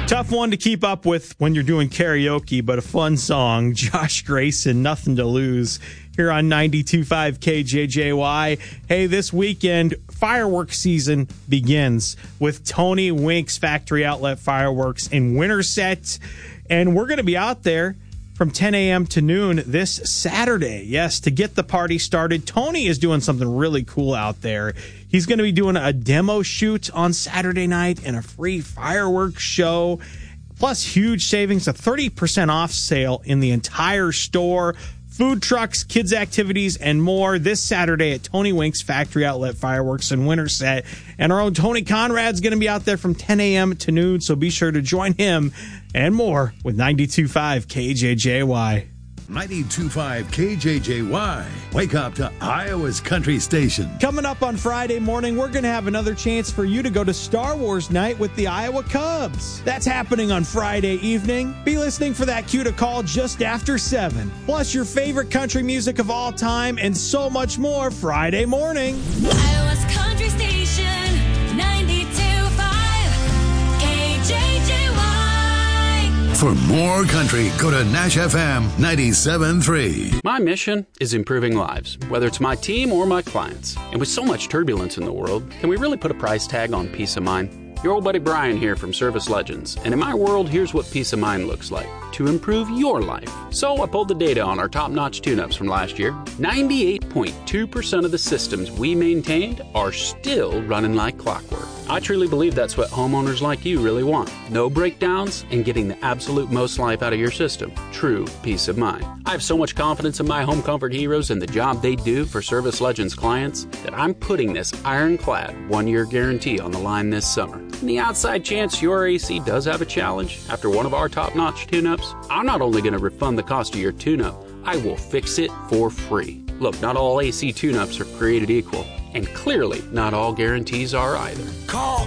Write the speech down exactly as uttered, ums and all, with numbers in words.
Tough one to keep up with when you're doing karaoke, but a fun song. Josh Grayson, Nothing to Lose, here on ninety-two point five K J J Y. Hey, this weekend, fireworks season begins with Tony Wink's Factory Outlet Fireworks in Winterset. And we're going to be out there from ten a.m. to noon this Saturday. Yes, to get the party started. Tony is doing something really cool out there. He's going to be doing a demo shoot on Saturday night and a free fireworks show, plus huge savings, a thirty percent off sale in the entire store. Food trucks, kids' activities, and more this Saturday at Tony Wink's Factory Outlet Fireworks in Winterset. And our own Tony Conrad's going to be out there from ten a.m. to noon, so be sure to join him and more with ninety-two point five K J J Y. ninety-two point five K J J Y. Wake up to Iowa's country station. Coming up on Friday morning, we're going to have another chance for you to go to Star Wars night with the Iowa Cubs. That's happening on Friday evening. Be listening for that cue to call just after seven. Plus your favorite country music of all time and so much more Friday morning. Iowa's country station, ninety-two point five K J J Y. For more country, go to Nash F M ninety-seven point three. My mission is improving lives, whether it's my team or my clients. And with so much turbulence in the world, can we really put a price tag on peace of mind? Your old buddy Brian here from Service Legends. And in my world, here's what peace of mind looks like to improve your life. So I pulled the data on our top-notch tune-ups from last year. ninety-eight point two percent of the systems we maintained are still running like clockwork. I truly believe that's what homeowners like you really want. No breakdowns and getting the absolute most life out of your system. True peace of mind. I have so much confidence in my home comfort heroes and the job they do for Service Legends clients that I'm putting this ironclad one-year guarantee on the line this summer. In the outside chance your A C does have a challenge after one of our top-notch tune-ups, I'm not only going to refund the cost of your tune-up, I will fix it for free. Look, not all A C tune-ups are created equal, and clearly not all guarantees are either. Call